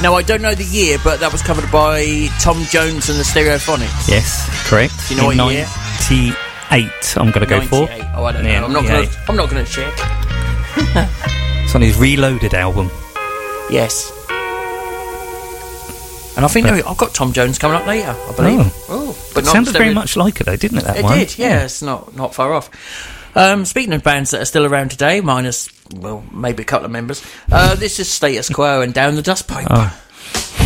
Now, I don't know the year, but that was covered by Tom Jones and the Stereophonics. Yes, correct. Do you know in what year? 98, I'm going to go for. 98. Oh, I don't know. Yeah, I'm not going to check. It's on his Reloaded album. Yes. And I think I've got Tom Jones coming up later, I believe. But it sounded very much like it, though, didn't it, that one? It did, yeah. It's not far off. Speaking of bands that are still around today, minus, well, maybe a couple of members, this is Status Quo and Down the Dustpipe. Oh.